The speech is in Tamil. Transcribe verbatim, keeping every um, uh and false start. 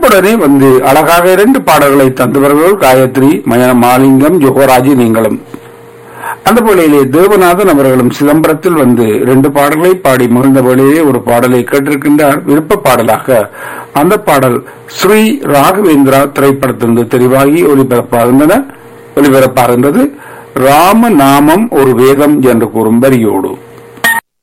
சிறப்புடனே வந்து அழகாக இரண்டு பாடல்களை தந்தவர்கள் காயத்ரி மய மாலிங்கம் யுகராஜி நீங்களும். அந்த வேளையிலே தேவநாதன் அவர்களும் சிதம்பரத்தில் வந்து இரண்டு பாடல்களை பாடி மகிழ்ந்த வேளையிலே ஒரு பாடலை கேட்டிருக்கின்றார் விருப்ப பாடலாக. அந்த பாடல் ஸ்ரீ ராகவேந்திரா திரைப்படத்திலிருந்து தெரிவாகி ஒலிபரப்பாகின்றன ஒலிபரப்பாகின்றது. ராம நாமம் ஒரு வேதம் என்று கூறும் வரியோடு